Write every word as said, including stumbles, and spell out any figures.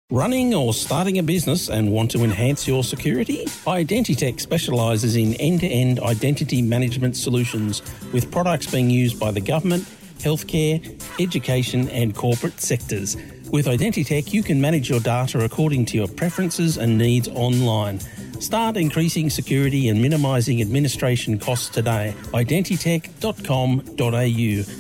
Running or starting a business and want to enhance your security? Identitech specialises in end-to-end identity management solutions with products being used by the government, healthcare, education and corporate sectors. With Identitech, you can manage your data according to your preferences and needs online. Start increasing security and minimising administration costs today. Identitech dot com dot a u.